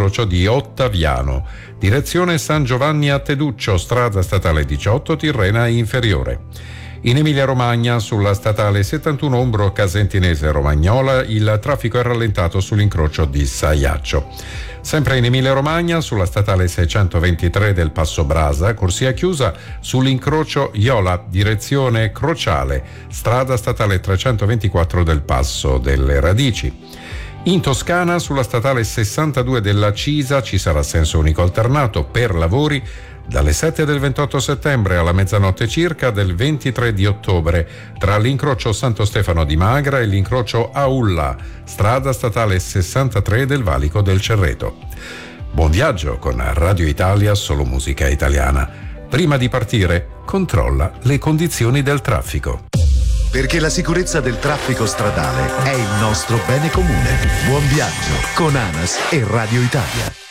all'incrocio di Ottaviano. Direzione San Giovanni a Teduccio, strada statale 18, Tirrena inferiore. In Emilia-Romagna, sulla statale 71 Umbro Casentinese Romagnola, il traffico è rallentato sull'incrocio di Saiaccio. Sempre in Emilia-Romagna, sulla statale 623 del Passo Brasa, corsia chiusa sull'incrocio Iola, direzione Crociale, strada statale 324 del Passo delle Radici. In Toscana, sulla statale 62 della Cisa, ci sarà senso unico alternato per lavori dalle 7 del 28 settembre alla mezzanotte circa del 23 di ottobre tra l'incrocio Santo Stefano di Magra e l'incrocio Aulla, strada statale 63 del Valico del Cerreto. Buon viaggio con Radio Italia, solo musica italiana. Prima di partire, controlla le condizioni del traffico. Perché la sicurezza del traffico stradale è il nostro bene comune. Buon viaggio con ANAS e Radio Italia.